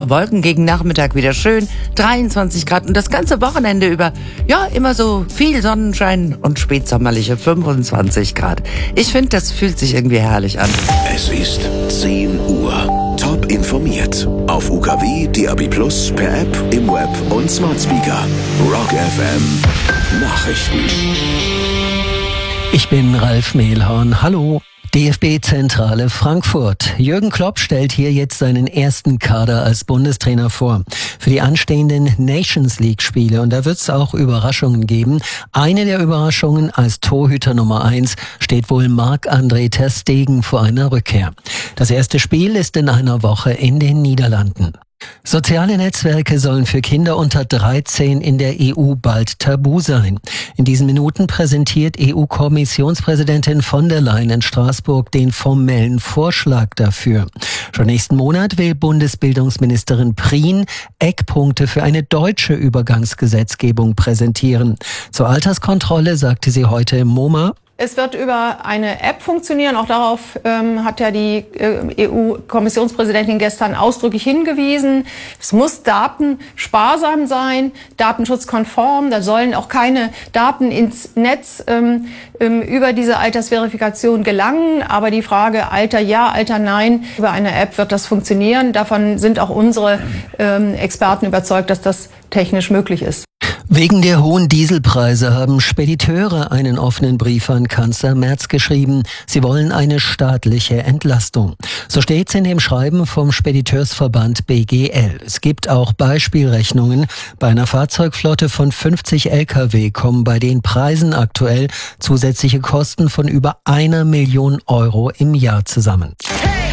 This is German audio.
Wolken gegen Nachmittag wieder schön, 23 Grad und das ganze Wochenende über, ja, immer so viel Sonnenschein und spätsommerliche 25 Grad. Ich finde, das fühlt sich irgendwie herrlich an. Es ist 10 Uhr. Top informiert. Auf UKW, DAB+, per App, im Web und Smart Speaker. Rock FM. Nachrichten. Ich bin Ralf Mehlhorn. Hallo. DFB-Zentrale Frankfurt. Jürgen Klopp stellt hier jetzt seinen ersten Kader als Bundestrainer vor. Für die anstehenden Nations-League-Spiele. Und da wird es auch Überraschungen geben. Eine der Überraschungen: als Torhüter Nummer 1 steht wohl Marc-André ter Stegen vor einer Rückkehr. Das erste Spiel ist in einer Woche in den Niederlanden. Soziale Netzwerke sollen für Kinder unter 13 in der EU bald tabu sein. In diesen Minuten präsentiert EU-Kommissionspräsidentin von der Leyen in Straßburg den formellen Vorschlag dafür. Schon nächsten Monat will Bundesbildungsministerin Prien Eckpunkte für eine deutsche Übergangsgesetzgebung präsentieren. Zur Alterskontrolle sagte sie heute im MoMA: Es wird über eine App funktionieren. Auch darauf hat ja die EU-Kommissionspräsidentin gestern ausdrücklich hingewiesen. Es muss datensparsam sein, datenschutzkonform. Da sollen auch keine Daten ins Netz über diese Altersverifikation gelangen. Aber die Frage Alter ja, Alter nein, über eine App wird das funktionieren. Davon sind auch unsere Experten überzeugt, dass das technisch möglich ist. Wegen der hohen Dieselpreise haben Spediteure einen offenen Brief an Kanzler Merz geschrieben. Sie wollen eine staatliche Entlastung. So steht's in dem Schreiben vom Spediteursverband BGL. Es gibt auch Beispielrechnungen. Bei einer Fahrzeugflotte von 50 Lkw kommen bei den Preisen aktuell zusätzliche Kosten von über 1 Million Euro im Jahr zusammen.